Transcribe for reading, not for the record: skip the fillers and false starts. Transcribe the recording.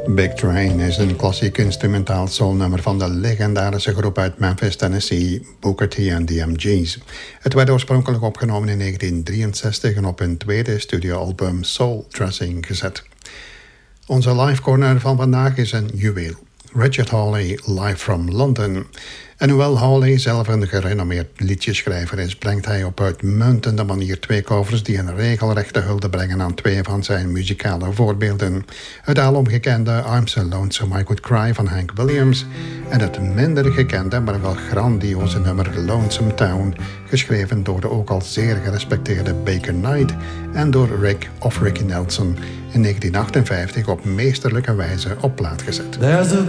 Big Train is een klassiek instrumentaal soulnummer van de legendarische groep uit Memphis, Tennessee, Booker T en the MG's. Het werd oorspronkelijk opgenomen in 1963 en op hun tweede studioalbum Soul Dressing gezet. Onze live corner van vandaag is een juweel. Richard Hawley, live from London. En hoewel Hawley zelf een gerenommeerd liedjeschrijver is, brengt hij op uitmuntende manier twee covers die een regelrechte hulde brengen aan twee van zijn muzikale voorbeelden. Het alom gekende I'm So Lonesome I Could Cry van Hank Williams en het minder gekende, maar wel grandioze nummer Lonesome Town, geschreven door de ook al zeer gerespecteerde Baker Knight en door Ricky Nelson in 1958 op meesterlijke wijze op plaat gezet.